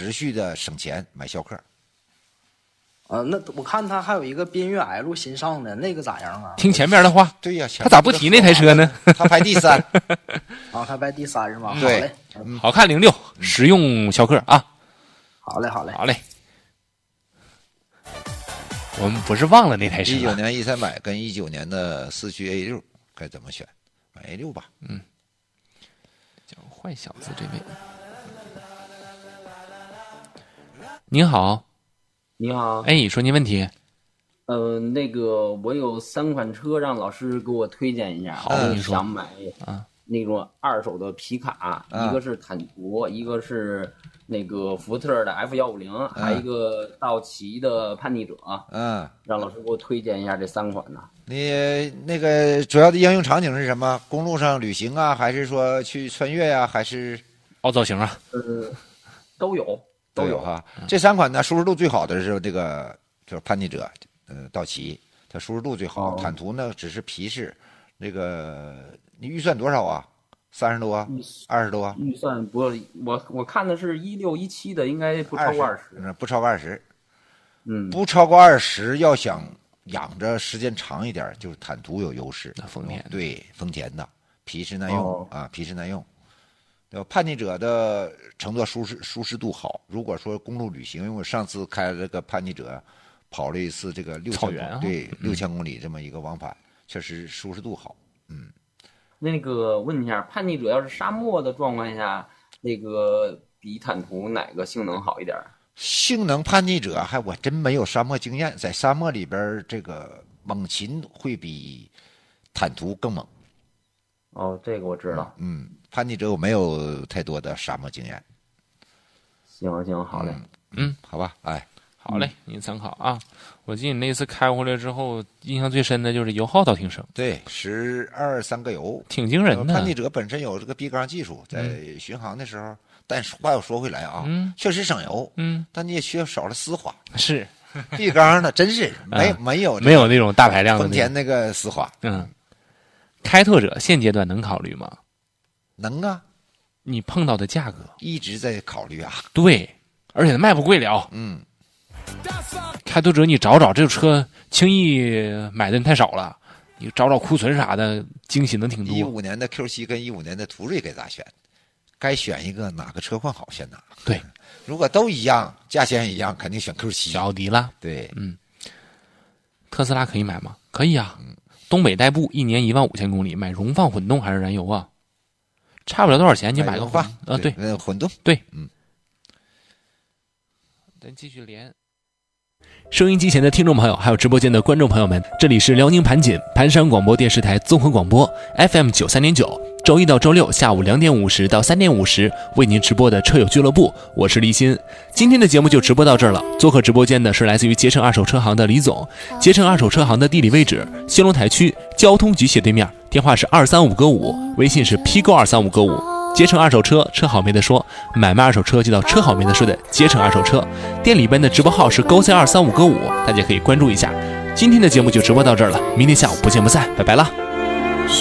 持续的省钱买逍客。 那我看他还有一个缤越 L 新上的那个咋样啊？ 听前面的话， 对呀， 他咋不提那台车呢？ 他排第3。 啊，他排第3是吗？ 对， 好嘞， 好看06，实用逍客啊。 好嘞，好嘞， 好嘞。我们不是忘了那台车。 19年1300跟19年的4驱 A6该怎么选？买 A6吧。 叫坏小子这位。您好。 你好， 哎，说您问题。 那个我有3款车，让老师给我推荐一下。 好我你说想买那种2手的皮卡，一个是坦途，一个是那个福特的 F150，还有一个道奇的叛逆者。让老师给我推荐一下这3款呢。 你那个主要的应用场景是什么？公路上旅行啊，还是说去穿越呀，还是凹造型啊？ 都有。 都有哈。这3款呢，舒适度最好的是这个就是叛逆者，道奇，它舒适度最好。坦途呢只是皮实。那个你预算多少啊？30多，20多？ 预算不，我看的是16、17的，应该不超过20。 不超过20。不超过20，要想养着时间长一点，就是坦途有优势。 丰田对，丰田的皮实耐用皮实耐用。叛逆者的乘坐舒适度好。如果说公路旅行，因为我上次开了这个叛逆者，跑了一次这个6000公里这么一个往返，确实舒适度好。 那个问一下，叛逆者要是沙漠的状况下，那个比坦途哪个性能好一点？ 性能叛逆者我真没有沙漠经验，在沙漠里边这个猛禽会比坦途更猛。 这个我知道。 叛逆者我没有太多的沙漠经验。 行，好嘞。 好吧， 好嘞，您参考啊。我记得你那次开回来之后，印象最深的就是油耗倒挺省。 对，12、3个油， 挺惊人的。 叛逆者本身有这个闭缸技术，在巡航的时候，但是话又说回来啊，确实省油。但你也缺少了丝滑。 是， 闭缸的真是没有那种大排量的丰田那个丝滑。 开拓者现阶段能考虑吗？ 能啊， 你碰到的价格一直在考虑啊。 对，而且卖不贵了。开拓者你找这车轻易买的人太少了，你找库存啥的，惊喜能挺多。 15年的 Q7 跟15年的途锐该咋选？该选一个哪个车况好先拿。 对， 如果都一样，价钱也一样，肯定选 Q7。 小奥迪啦。 对， 特斯拉可以买吗？可以啊。东北代步1年15000公里，买荣放混动还是燃油啊？差不了多少钱，你买个混对， 混动。 对，咱继续连。收音机前的听众朋友，还有直播间的观众朋友们，这里是辽宁盘锦盘山广播电视台综合广播 FM 93.9，周一到周六下午2点50到3点50为您直播的车友俱乐部，我是立新。今天的节目就直播到这儿了。做客直播间的是来自于捷诚二手车行的李总。捷诚二手车行的地理位置：兴隆台区交通局斜对面，电话是235个5，微信是批购235个5。捷诚二手车，车好没得说，买卖二手车就到车好没得说的捷诚二手车。店里边的直播号是勾 C235个5，大家可以关注一下。今天的节目就直播到这儿了，明天下午不见不散，拜拜了。